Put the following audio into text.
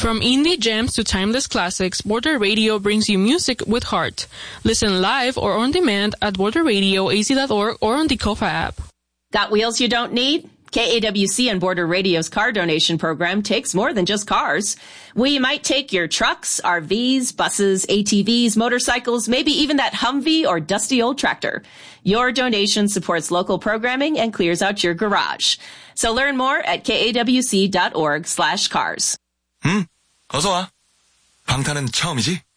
From indie gems to timeless classics, Border Radio brings you music with heart. Listen live or on demand at borderradioaz.org or on the Kofa app. Got wheels you don't need? KAWC and Border Radio's car donation program takes more than just cars. We might take your trucks, RVs, buses, ATVs, motorcycles, maybe even that Humvee or dusty old tractor. Your donation supports local programming and clears out your garage. So learn more at kawc.org/cars. 어서 와. 방탄은 처음이지?